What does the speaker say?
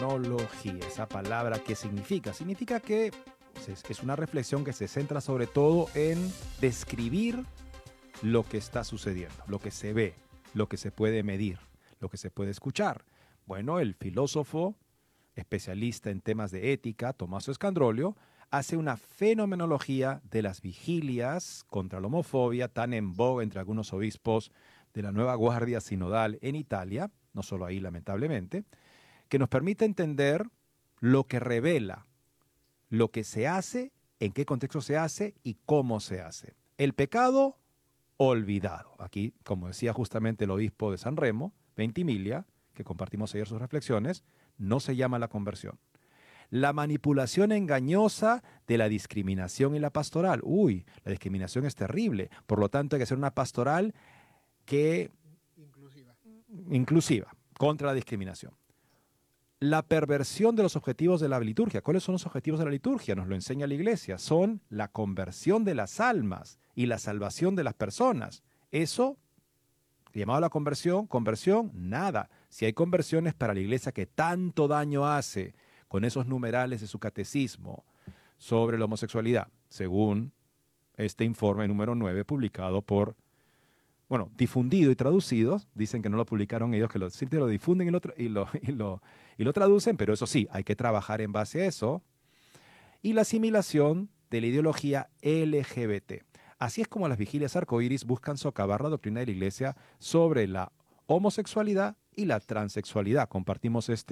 Fenomenología, esa palabra, ¿qué significa? Significa que es una reflexión que se centra sobre todo en describir lo que está sucediendo, lo que se ve, lo que se puede medir, lo que se puede escuchar. Bueno, el filósofo especialista en temas de ética, Tommaso Escandrolio, hace una fenomenología de las vigilias contra la homofobia tan en voga entre algunos obispos de la nueva guardia sinodal en Italia, no solo ahí lamentablemente, que nos permite entender lo que revela, lo que se hace, en qué contexto se hace y cómo se hace. El pecado olvidado. Aquí, como decía justamente el obispo de San Remo, Ventimiglia, que compartimos ayer sus reflexiones, no se llama la conversión. La manipulación engañosa de la discriminación y la pastoral. Uy, la discriminación es terrible. Por lo tanto, hay que hacer una pastoral que inclusiva contra la discriminación. La perversión de los objetivos de la liturgia. ¿Cuáles son los objetivos de la liturgia? Nos lo enseña la Iglesia. Son la conversión de las almas y la salvación de las personas. Eso, llamado a la conversión, nada. Si hay conversiones para la Iglesia que tanto daño hace con esos numerales de su catecismo sobre la homosexualidad, según este informe número 9 publicado por, bueno, difundido y traducido, dicen que no lo publicaron ellos, que simplemente lo difunden y lo traducen, pero eso sí, hay que trabajar en base a eso, y la asimilación de la ideología LGBT. Así es como las vigilias arcoíris buscan socavar la doctrina de la Iglesia sobre la homosexualidad y la transexualidad. Compartimos este